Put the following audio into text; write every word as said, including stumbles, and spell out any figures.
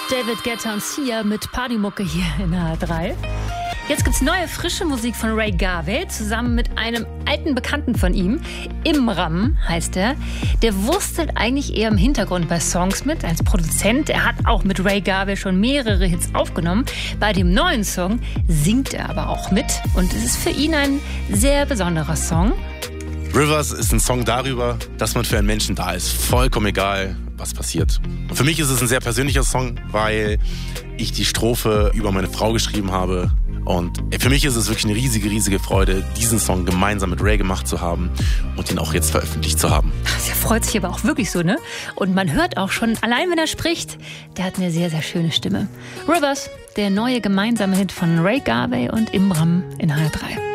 David Guetta und Sia mit Partymucke hier in H drei. Jetzt gibt's neue, frische Musik von Ray Garvey zusammen mit einem alten Bekannten von ihm. Imram heißt er. Der wurstelt eigentlich eher im Hintergrund bei Songs mit als Produzent. Er hat auch mit Ray Garvey schon mehrere Hits aufgenommen. Bei dem neuen Song singt er aber auch mit. Und es ist für ihn ein sehr besonderer Song. Rivers ist ein Song darüber, dass man für einen Menschen da ist. Vollkommen egal, was passiert. Für mich ist es ein sehr persönlicher Song, weil ich die Strophe über meine Frau geschrieben habe. Und für mich ist es wirklich eine riesige, riesige Freude, diesen Song gemeinsam mit Ray gemacht zu haben und ihn auch jetzt veröffentlicht zu haben. Er freut sich aber auch wirklich so, ne? Und man hört auch schon, allein wenn er spricht, der hat eine sehr, sehr schöne Stimme. Rivers, der neue gemeinsame Hit von Ray Garvey und Imram in H drei.